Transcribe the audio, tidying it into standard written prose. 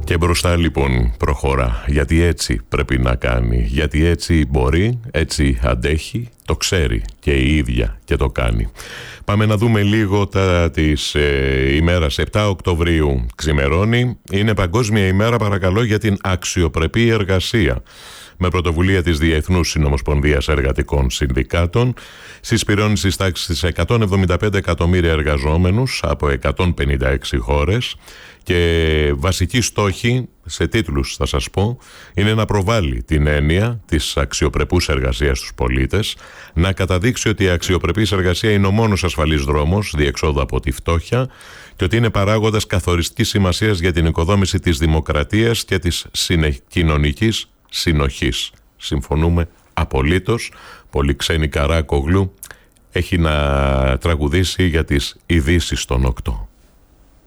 Και μπροστά λοιπόν προχωρά, γιατί έτσι πρέπει να κάνει, γιατί έτσι μπορεί, έτσι αντέχει, το ξέρει και η ίδια και το κάνει. Πάμε να δούμε λίγο τα της ημέρας. 7 Οκτωβρίου ξημερώνει, είναι Παγκόσμια ημέρα παρακαλώ για την αξιοπρεπή εργασία. Με πρωτοβουλία της Διεθνούς Συνομοσπονδίας Εργατικών Συνδικάτων, συσπηρώνει στις τάξεις 175 εκατομμύρια εργαζόμενους από 156 χώρες και βασική στόχη, σε τίτλους θα σας πω, είναι να προβάλλει την έννοια της αξιοπρεπούς εργασίας στους πολίτες, να καταδείξει ότι η αξιοπρεπής εργασία είναι ο μόνος ασφαλής δρόμος διεξόδου από τη φτώχεια και ότι είναι παράγοντας καθοριστικής σημασίας για την οικοδόμηση της δημοκρατίας και της κοινωνικής συνοχής. Συμφωνούμε απολύτως. Πολύ ξένη Καράκογλου έχει να τραγουδήσει για τις ειδήσεις των 8.